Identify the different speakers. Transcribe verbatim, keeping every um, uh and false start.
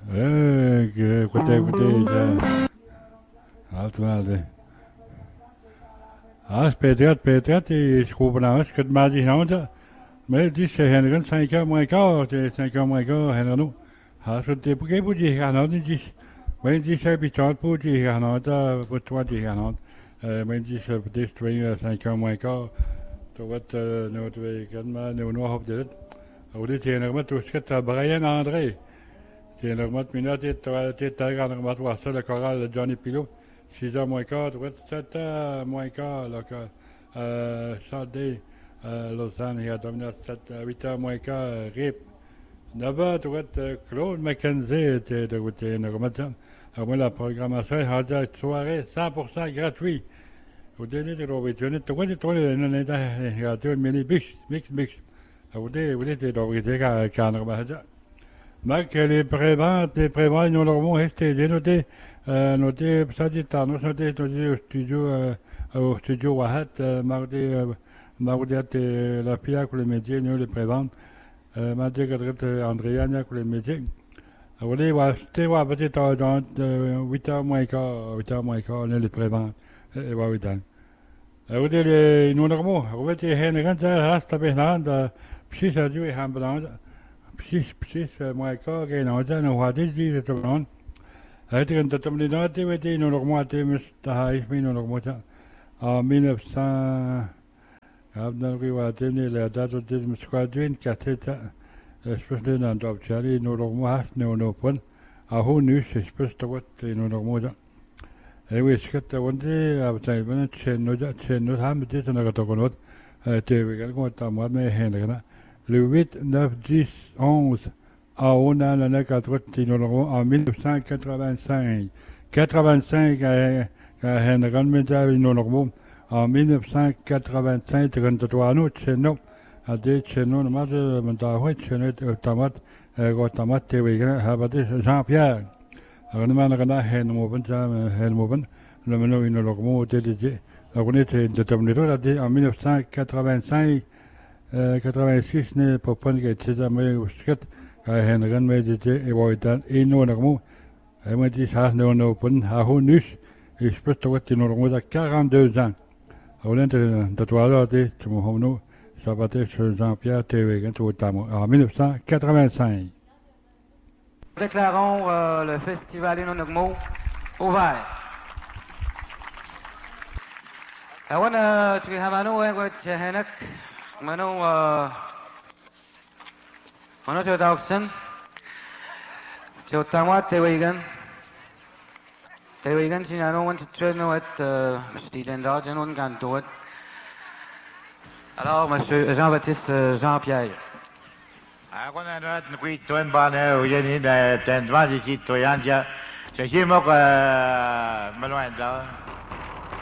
Speaker 1: Eh, que écoutez, écoutez, altamente. Ah, Petrette, Petrette, et je trouve blanche, que de ma distance, mais dis, c'est Henry, cinq heures moins quart, c'est cinq heures moins quart, Henry. Ah, je te pour que vous dites, Henry, dis, oui, dis, c'est habituel pour dire, Henry, pour toi, dire, Henry. Mais dis, c'est peut-être cinq heures moins quart, tu vois, notre également, nous, nous, hop, de Vous dites, Henry, tout ce que tu as, Brian André. C'est normal, minute, tu es à normal, voir ça, le choral de Johnny Pilot. six heures moins quart, sept heures moins quart, le choral. Euh, Sunday, euh, Lausanne, il y a dominé huit heures moins quart, Rip. neuf heures, tu vois, Claude McKenzie, tu es de normal. Moi, la programmation est rendue à soirée cent pour cent gratuit. Vous donnez des robots, tu vois, tu vois, il y a un mini mix, mix, mix. Vous dites, vous dites, des robots, quand normal. Mac, les préventes, les préventes, nous leur avons resté. J'ai noté, euh, noté, ça dit tard, nous noté, noté au studio, euh, au studio Wahat, euh, mardi, euh, mardi, euh, la Pia, pour les médias, nous les préventes, euh, mardi, Gadret, Andréane, pour les médias. Vous voulez, c'était, ouais, peut-être, dans, huit heures moins quart, huit heures moins quart, nous les préventes, et, ouais, huit heures. Vous voulez, nous leur avons, vous voulez, Henry, ça, reste, Bernard, puis ça dit, Hamblande. Precies, precies, uh, maar ik ook geen auto, en hoe had ik die het gedaan? Hij had dat om die nacht te weten, nog maar te mis, dat hij is mij nog maar. En mille neuf cent, heb dan weer wat in de dat het is met squadron, cassette, especially dan op Charlie, nog maar, nog nog van. En hoe nu, especially wat, nog maar. Hij wist dat, want hij had zijn van het zijn, nog dat zijn, nog hebben dit en dat ook nog. Te weten, gewoon dat maar mee heen. Le huit, neuf, dix, onze, à Ona, l'année en mille neuf cent quatre-vingt-cinq. quatre-vingt-cinq, à Henry Medal, en mille neuf cent quatre-vingt-cinq, trente-trois, nous, chez nous, à des chez nous, nous, nous, chez nous, tomate, tomate, Jean-Pierre. Alors, nous, nous, nous, Henry, le menu, nous, nous, dédié. Alors, on était déterminé, en mille neuf cent quatre-vingt-cinq, quatre-vingt-six, ne pas prendre que c'est à moi au script, quand Henry m'a dit, et voilà, et nous, nous, elle m'a dit, ça, nous, nous, à Honus, et je peux te voir, nous, nous, à quarante-deux ans. Alors, là, de toi, là, tu m'as dit, ça va être sur Jean-Pierre T V, en mille neuf cent quatre-vingt-cinq.
Speaker 2: Déclarons euh, le festival Inonogmo ouvert. أولا تريها منو وين هناك منو منو جو داوكسن جو تامات تيويغن تيويغن سينانو وانت ترينو ات مشتيدن داجن ون كان دوت. Alors, monsieur Jean-Baptiste Jean-Pierre.
Speaker 3: Ako na nuat nukui tuan ba na uyani na ten dwa di ci toyan ja. Sa himok maluan da.